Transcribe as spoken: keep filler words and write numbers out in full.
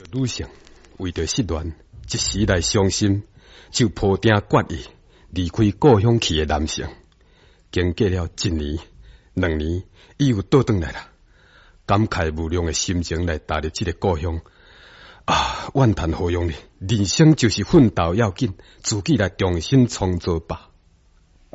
女性为着失恋，一时来伤心，就抱定决意离开故乡去的男性，经过了一年、两年，伊又倒转来了，感慨无量的心情来踏入这个故乡。啊，怨叹何用呢？人生就是奋斗要紧，自己来重新创造吧。